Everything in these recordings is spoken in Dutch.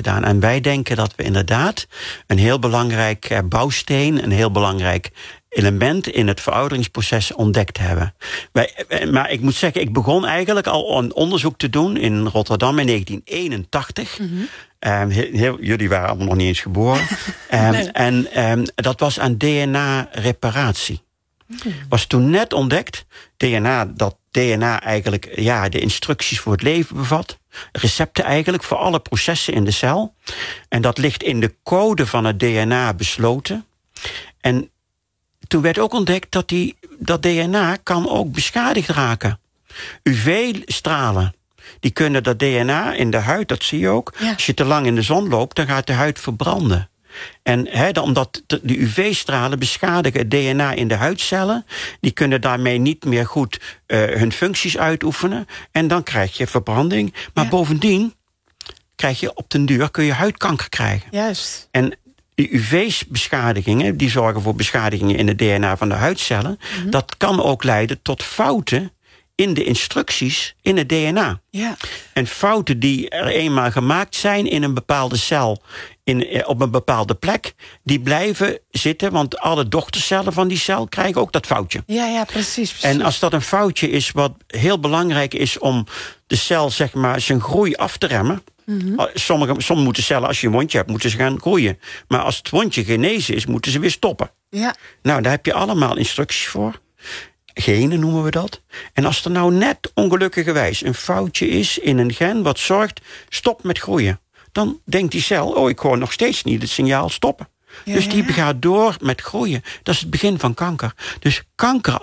gedaan. En wij denken dat we inderdaad een heel belangrijk bouwsteen, een heel belangrijk element in het verouderingsproces ontdekt hebben. Maar ik moet zeggen, ik begon eigenlijk al een onderzoek te doen in Rotterdam in 1981. Jullie waren allemaal nog niet eens geboren. Nee. En dat was aan DNA-reparatie. Was toen net ontdekt, dat DNA eigenlijk de instructies voor het leven bevat. Recepten eigenlijk voor alle processen in de cel. En dat ligt in de code van het DNA besloten. En toen werd ook ontdekt dat DNA kan ook beschadigd raken. UV-stralen, die kunnen dat DNA in de huid, dat zie je ook. Ja. Als je te lang in de zon loopt, dan gaat de huid verbranden. En omdat de UV-stralen beschadigen het DNA in de huidcellen. Die kunnen daarmee niet meer goed hun functies uitoefenen. En dan krijg je verbranding. Maar bovendien krijg je op den duur kun je huidkanker krijgen. Juist. En die UV-beschadigingen, die zorgen voor beschadigingen in het DNA van de huidcellen. Dat kan ook leiden tot fouten in de instructies in het DNA. Ja. En fouten die er eenmaal gemaakt zijn in een bepaalde cel, op een bepaalde plek, die blijven zitten, want alle dochtercellen van die cel krijgen ook dat foutje. Ja, precies. En als dat een foutje is wat heel belangrijk is om de cel, zeg maar, zijn groei af te remmen. Sommige moeten cellen, als je een wondje hebt, moeten ze gaan groeien. Maar als het wondje genezen is, moeten ze weer stoppen. Ja. Nou, daar heb je allemaal instructies voor. Genen noemen we dat. En als er nou net ongelukkigerwijs een foutje is in een gen wat zorgt, stop met groeien. Dan denkt die cel, ik hoor nog steeds niet het signaal stoppen. Dus die gaat door met groeien. Dat is het begin van kanker. Dus kanker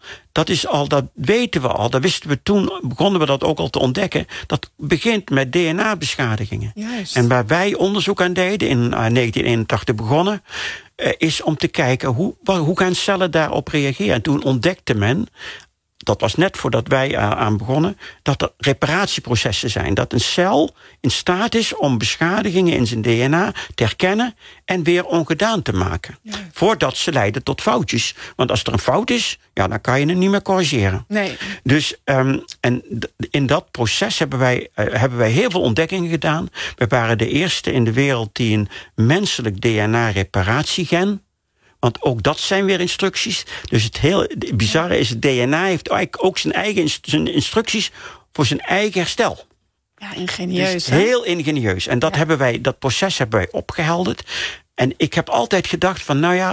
dat weten we al. Dat wisten we toen, begonnen we dat ook al te ontdekken. Dat begint met DNA-beschadigingen. Juist. En waar wij onderzoek aan deden, in 1981 begonnen, is om te kijken hoe gaan cellen daarop reageren. En toen ontdekte men, dat was net voordat wij aan begonnen, dat er reparatieprocessen zijn. Dat een cel in staat is om beschadigingen in zijn DNA te herkennen en weer ongedaan te maken. Ja. Voordat ze leiden tot foutjes. Want als er een fout is, dan kan je het niet meer corrigeren. Nee. Dus en in dat proces hebben wij heel veel ontdekkingen gedaan. We waren de eerste in de wereld die een menselijk DNA-reparatiegen. Want ook dat zijn weer instructies. Dus het bizarre is, het DNA heeft eigenlijk ook zijn eigen instructies voor zijn eigen herstel. Ja, ingenieus. Dus heel ingenieus. En dat proces hebben wij opgehelderd. En ik heb altijd gedacht van,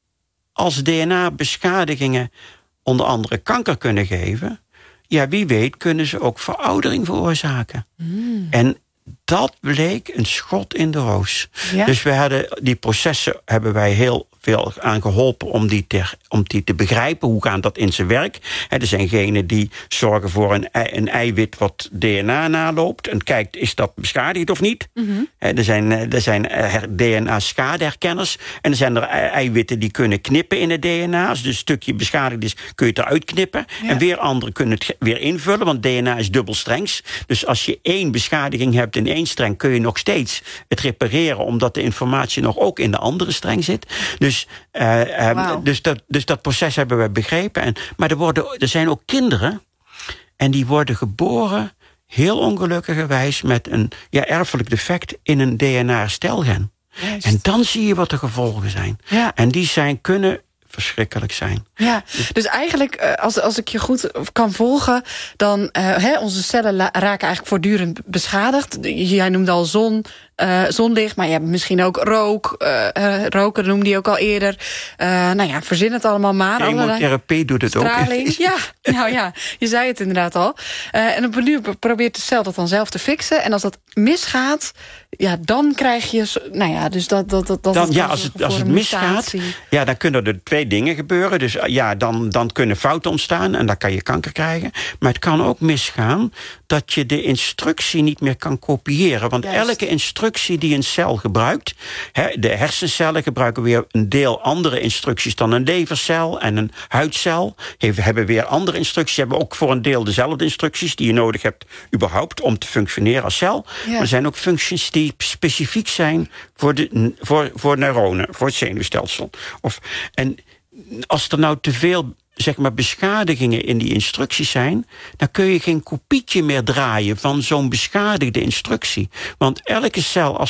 als DNA-beschadigingen onder andere kanker kunnen geven, wie weet kunnen ze ook veroudering veroorzaken. En dat bleek een schot in de roos. Ja. Dus die processen hebben wij heel veel aan geholpen om die te begrijpen. Hoe gaat dat in zijn werk? Er zijn genen die zorgen voor een eiwit wat DNA naloopt en kijkt, is dat beschadigd of niet? Er zijn DNA-schadeherkenners en er zijn er eiwitten die kunnen knippen in het DNA. Als het een stukje beschadigd is, kun je het eruit knippen. Ja. En weer anderen kunnen het weer invullen, want DNA is dubbelstrengs. Dus als je 1 beschadiging hebt in 1 streng, kun je nog steeds het repareren, omdat de informatie nog ook in de andere streng zit. Dus dat proces hebben we begrepen. Maar er zijn ook kinderen en die worden geboren heel ongelukkigerwijs met een erfelijk defect in een DNA-herstelgen. En dan zie je wat de gevolgen zijn. Ja. En die kunnen verschrikkelijk zijn. Ja, dus eigenlijk, als ik je goed kan volgen, dan onze cellen raken eigenlijk voortdurend beschadigd. Jij noemde al zonlicht, maar je hebt misschien ook roken noemde je ook al eerder. Verzin het allemaal maar. Chemotherapie doet het straling. Ook. Ja, je zei het inderdaad al. En op een duur probeert de cel dat dan zelf te fixen. En als dat misgaat, dan krijg je, dus als het misgaat, dan kunnen er 2 dingen gebeuren. Dus dan kunnen fouten ontstaan en dan kan je kanker krijgen. Maar het kan ook misgaan dat je de instructie niet meer kan kopiëren. Want elke instructie die een cel gebruikt, de hersencellen gebruiken weer een deel andere instructies dan een levercel en een huidcel. Hebben weer andere instructies, hebben ook voor een deel dezelfde instructies die je nodig hebt überhaupt om te functioneren als cel. Ja. Maar er zijn ook functies die specifiek zijn voor neuronen, voor het zenuwstelsel. En als er nou te veel beschadigingen in die instructies zijn, dan kun je geen kopietje meer draaien van zo'n beschadigde instructie. Want elke cel,